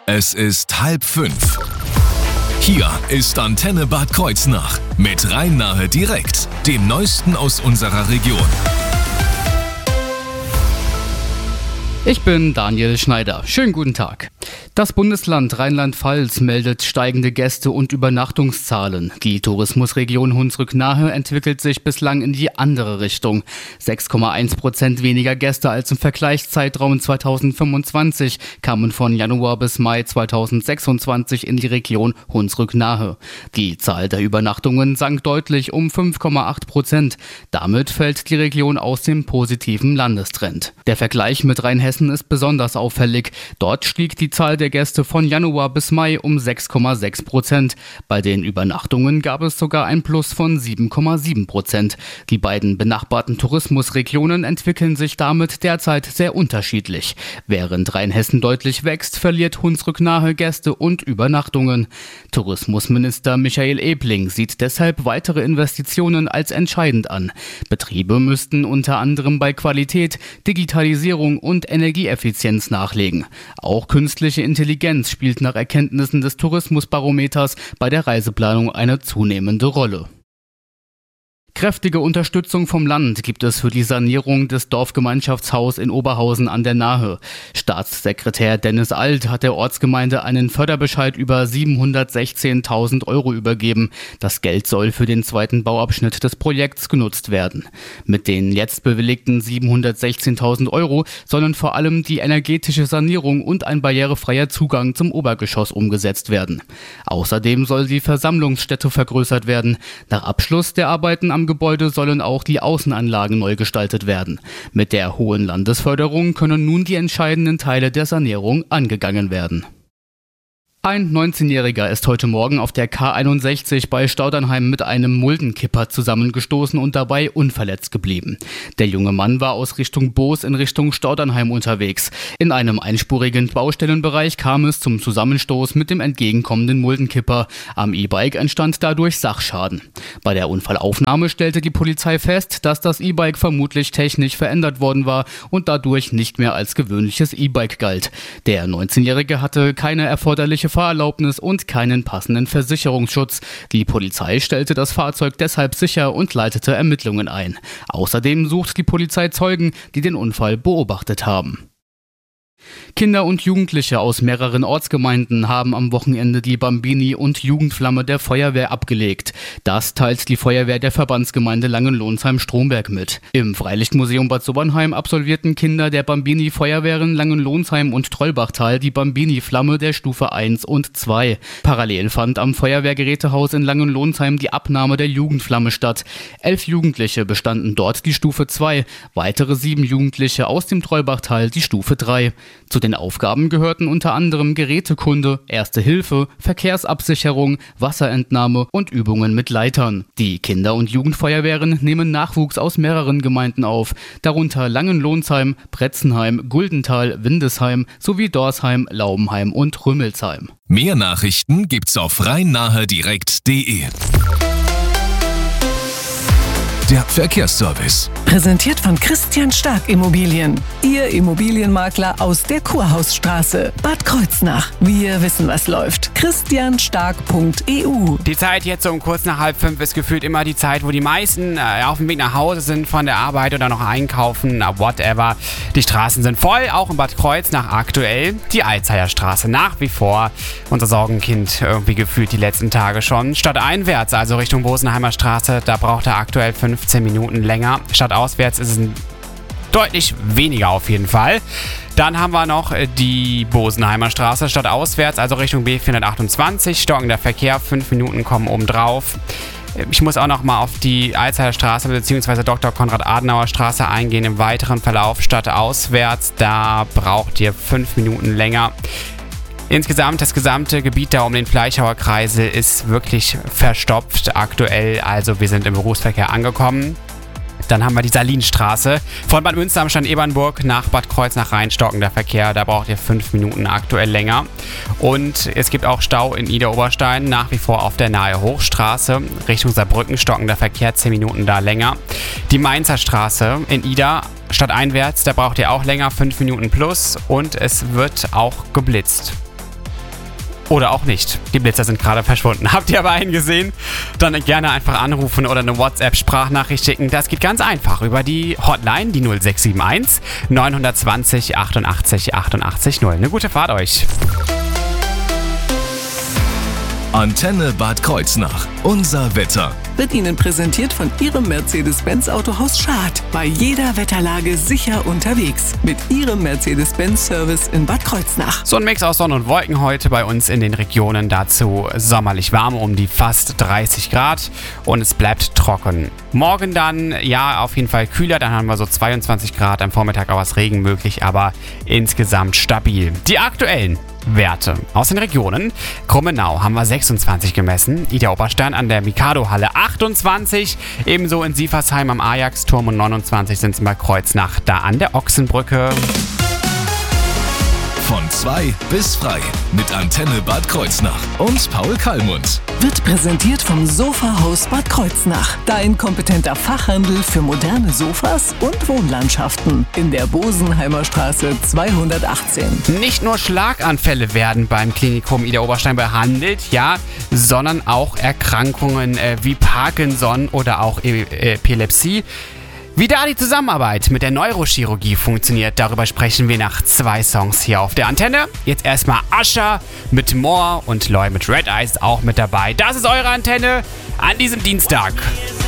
Es ist 4:30. Hier ist Antenne Bad Kreuznach mit Rhein-Nahe direkt, dem Neuesten aus unserer Region. Ich bin Daniel Schneider. Schönen guten Tag. Das Bundesland Rheinland-Pfalz meldet steigende Gäste- und Übernachtungszahlen. Die Tourismusregion Hunsrück-Nahe entwickelt sich bislang in die andere Richtung. 6,1% weniger Gäste als im Vergleichszeitraum 2025 kamen von Januar bis Mai 2026 in die Region Hunsrück-Nahe. Die Zahl der Übernachtungen sank deutlich um 5,8%. Damit fällt die Region aus dem positiven Landestrend. Der Vergleich mit Rheinhessen ist besonders auffällig. Dort stieg die Zahl der Gäste von Januar bis Mai um 6,6%. Bei den Übernachtungen gab es sogar ein Plus von 7,7%. Die beiden benachbarten Tourismusregionen entwickeln sich damit derzeit sehr unterschiedlich. Während Rheinhessen deutlich wächst, verliert Hunsrück-Nahe Gäste und Übernachtungen. Tourismusminister Michael Ebling sieht deshalb weitere Investitionen als entscheidend an. Betriebe müssten unter anderem bei Qualität, Digitalisierung und Energieeffizienz nachlegen. Auch künstliche Intelligenz spielt nach Erkenntnissen des Tourismusbarometers bei der Reiseplanung eine zunehmende Rolle. Kräftige Unterstützung vom Land gibt es für die Sanierung des Dorfgemeinschaftshaus in Oberhausen an der Nahe. Staatssekretär Dennis Alt hat der Ortsgemeinde einen Förderbescheid über 716.000 Euro übergeben. Das Geld soll für den zweiten Bauabschnitt des Projekts genutzt werden. Mit den jetzt bewilligten 716.000 Euro sollen vor allem die energetische Sanierung und ein barrierefreier Zugang zum Obergeschoss umgesetzt werden. Außerdem soll die Versammlungsstätte vergrößert werden. Nach Abschluss der Arbeiten am Gebäude sollen auch die Außenanlagen neu gestaltet werden. Mit der hohen Landesförderung können nun die entscheidenden Teile der Sanierung angegangen werden. Ein 19-Jähriger ist heute Morgen auf der K61 bei Staudernheim mit einem Muldenkipper zusammengestoßen und dabei unverletzt geblieben. Der junge Mann war aus Richtung Boos in Richtung Staudernheim unterwegs. In einem einspurigen Baustellenbereich kam es zum Zusammenstoß mit dem entgegenkommenden Muldenkipper. Am E-Bike entstand dadurch Sachschaden. Bei der Unfallaufnahme stellte die Polizei fest, dass das E-Bike vermutlich technisch verändert worden war und dadurch nicht mehr als gewöhnliches E-Bike galt. Der 19-Jährige hatte keine erforderliche Fahrerlaubnis und keinen passenden Versicherungsschutz. Die Polizei stellte das Fahrzeug deshalb sicher und leitete Ermittlungen ein. Außerdem sucht die Polizei Zeugen, die den Unfall beobachtet haben. Kinder und Jugendliche aus mehreren Ortsgemeinden haben am Wochenende die Bambini- und Jugendflamme der Feuerwehr abgelegt. Das teilt die Feuerwehr der Verbandsgemeinde Langenlonsheim-Stromberg mit. Im Freilichtmuseum Bad Sobernheim absolvierten Kinder der Bambini-Feuerwehren Langenlonsheim und Trollbachtal die Bambini-Flamme der Stufe 1 und 2. Parallel fand am Feuerwehrgerätehaus in Langenlonsheim die Abnahme der Jugendflamme statt. 11 Jugendliche bestanden dort die Stufe 2, weitere 7 Jugendliche aus dem Trollbachtal die Stufe 3. Zu den Aufgaben gehörten unter anderem Gerätekunde, Erste Hilfe, Verkehrsabsicherung, Wasserentnahme und Übungen mit Leitern. Die Kinder- und Jugendfeuerwehren nehmen Nachwuchs aus mehreren Gemeinden auf, darunter Langenlonsheim, Bretzenheim, Guldental, Windesheim sowie Dorsheim, Laubenheim und Rümmelsheim. Mehr Nachrichten gibt's auf rhein-nahe-direkt.de. Der Verkehrsservice. Präsentiert von Christian Stark Immobilien. Ihr Immobilienmakler aus der Kurhausstraße. Bad Kreuznach. Wir wissen, was läuft. christianstark.eu. Die Zeit jetzt um kurz nach 4:30 ist gefühlt immer die Zeit, wo die meisten auf dem Weg nach Hause sind von der Arbeit oder noch einkaufen, whatever. Die Straßen sind voll, auch in Bad Kreuznach aktuell. Die Alzeierstraße nach wie vor unser Sorgenkind irgendwie gefühlt die letzten Tage schon. Stadteinwärts, also Richtung Bosenheimer Straße, da braucht er aktuell 15 Minuten länger. Stadtauswärts ist es deutlich weniger auf jeden Fall. Dann haben wir noch die Bosenheimer Straße stadtauswärts, also Richtung B428. Stockender Verkehr, 5 Minuten kommen obendrauf. Ich muss auch noch mal auf die Alzeierstraße bzw. Dr. Konrad-Adenauer-Straße eingehen. Im weiteren Verlauf stadtauswärts, da braucht ihr 5 Minuten länger. Insgesamt, das gesamte Gebiet da um den Fleischhauer Kreisel ist wirklich verstopft aktuell. Also wir sind im Berufsverkehr angekommen. Dann haben wir die Salinstraße von Bad Münster am Stand Ebernburg nach Bad Kreuznach rein, stockender Verkehr. Da braucht ihr 5 Minuten aktuell länger. Und es gibt auch Stau in Ida-Oberstein, nach wie vor auf der Nahe Hochstraße. Richtung Saarbrücken, stockender Verkehr, 10 Minuten da länger. Die Mainzer Straße in Ida, stadteinwärts, da braucht ihr auch länger, 5 Minuten plus. Und es wird auch geblitzt. Oder auch nicht. Die Blitzer sind gerade verschwunden. Habt ihr aber einen gesehen? Dann gerne einfach anrufen oder eine WhatsApp-Sprachnachricht schicken. Das geht ganz einfach über die Hotline, die 0671 920 88 88 0. Eine gute Fahrt euch. Antenne Bad Kreuznach. Unser Wetter. Wird Ihnen präsentiert von Ihrem Mercedes-Benz Autohaus Schad. Bei jeder Wetterlage sicher unterwegs. Mit Ihrem Mercedes-Benz-Service in Bad Kreuznach. So ein Mix aus Sonne und Wolken heute bei uns in den Regionen. Dazu sommerlich warm, um die fast 30 Grad. Und es bleibt trocken. Morgen dann, ja, auf jeden Fall kühler. Dann haben wir so 22 Grad. Am Vormittag auch was Regen möglich, aber insgesamt stabil. Die aktuellen Werte aus den Regionen. Krummenau haben wir 26 gemessen, Idar-Oberstein an der Mikado-Halle 28, ebenso in Sieversheim am Ajax-Turm und 29 sind es bei Kreuznach, da an der Ochsenbrücke. Von 2 bis frei mit Antenne Bad Kreuznach und Paul Kallmund. Wird präsentiert vom Sofahaus Bad Kreuznach. Dein kompetenter Fachhandel für moderne Sofas und Wohnlandschaften. In der Bosenheimer Straße 218. Nicht nur Schlaganfälle werden beim Klinikum Idar-Oberstein behandelt, ja, sondern auch Erkrankungen wie Parkinson oder auch Epilepsie. Wie da die Zusammenarbeit mit der Neurochirurgie funktioniert, darüber sprechen wir nach 2 Songs hier auf der Antenne. Jetzt erstmal Usher mit More und Loy mit Red Eyes auch mit dabei. Das ist eure Antenne an diesem Dienstag.